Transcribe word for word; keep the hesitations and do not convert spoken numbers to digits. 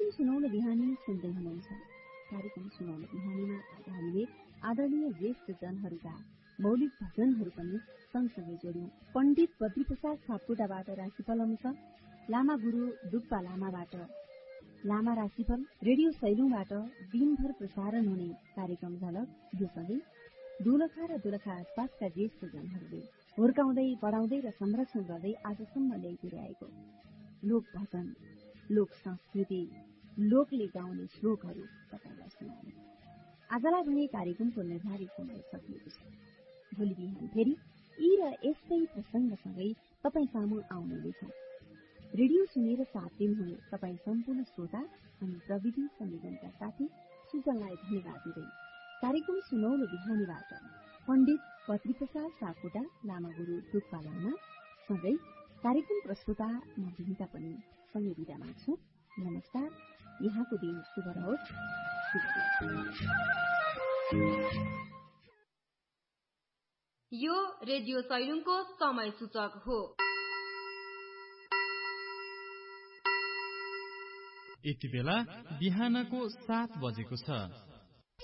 कार्यक्रम सुनाउन बिहानी सुन्दै हुनुहुन्छ। कार्यक्रम सुनाउन बिहानीमा आज हामीले आदरणीय ज्येष्ठ जनहरूका मौलिक भजनहरू पनि सँगसँगै जोड्यौं। पण्डित बद्रीप्रसाद सापकोटाबाट राशिफल अनुसार, लामा गुरू डुक्पा लामाबाट लामा राशिफल, रेडियो सैलुङबाट दिनभर प्रसारण हुने कार्यक्रम झलक, यो सँगै दोलखा र दोलखा आसपासका ज्येष्ठ जनहरूले हुर्काउँदै बढाउँदै र संरक्षण गर्दै आजसम्म ल्याइपुर्याएको लोक भजन, लोक संस्कृति, लोकले गाउने श्लोकहरू तपाईँलाई सुनाउने। आजलाई भने कार्यक्रमको निर्धारित समय सकिएको छ। भोलि बिहान फेरि यी र यस्तै प्रसंगसँगै तपाईँ सामु आउनेले छौं। रेडियो सुनेर साथ दिनुहुने तपाईँ सम्पूर्ण श्रोता अनि प्रविधि संयोजनका साथी सुजनलाई धन्यवाद दिँदै कार्यक्रम सुनौलो बिहानीबाट पण्डित बद्रीप्रसाद सापकोटा, लामा गुरू डुक्पा लामा सँगै कार्यक्रम प्रस्तुता म विनिता पनि सँगै बिदा माग्छु। नमस्कार, यहाँको दिन शुभ रहोस्। यो रेडियो सैलुङको समय सूचक हो। यति बेला बिहानको सात बजेको छ।